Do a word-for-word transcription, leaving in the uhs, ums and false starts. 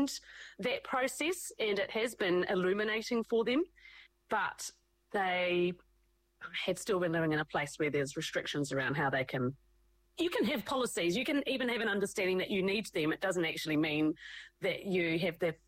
understand that process, and it has been illuminating for them, but they have still been living in a place where there's restrictions around how they can. You can have policies, you can even have an understanding that you need them. It doesn't actually mean that you have the